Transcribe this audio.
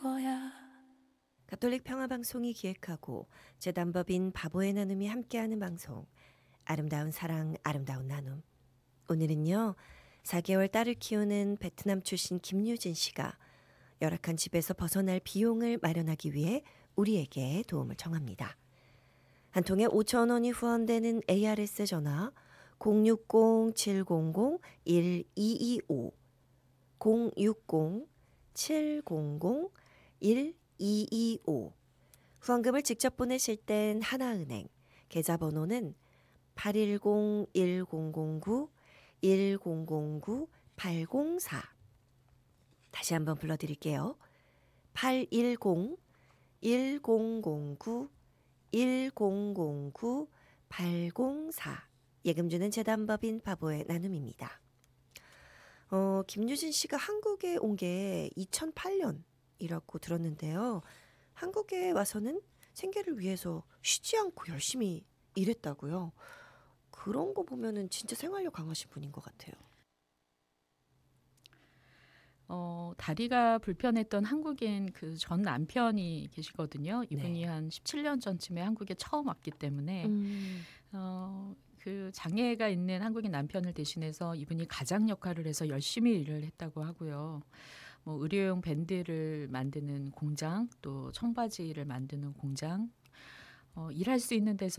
거야. 가톨릭 평화방송이 기획하고 재단법인 바보의 나눔이 함께하는 방송 아름다운 사랑 아름다운 나눔. 오늘은요 4개월 딸을 키우는 베트남 출신 김유진 씨가 열악한 집에서 벗어날 비용을 마련하기 위해 우리에게 도움을 청합니다. 한 통에 5,000원이 후원되는 ARS 전화 060-700-1225 060-700-1225 후원금을 직접 보내실 땐 하나은행 계좌번호는 810-1009-1009-804 다시 한번 불러드릴게요. 810-1009-1009-804 예금 주는 재단법인 바보의 나눔입니다. 김유진 씨가 한국에 온 게 2008년이라고 들었는데요. 한국에 와서는 생계를 위해서 쉬지 않고 열심히 일했다고요. 그런 거 보면은 진짜 생활력 강하신 분인 것 같아요. 다리가 불편했던 한국인 그 전 남편이 계시거든요. 이분이 네. 한 17년 전쯤에 한국에 처음 왔기 때문에 그 장애가 있는 한국인 남편을 대신해서 이분이 가장 역할을 해서 열심히 일을 했다고 하고요. 뭐 의료용 밴드를 만드는 공장, 또 청바지를 만드는 공장, 일할 수 있는 데서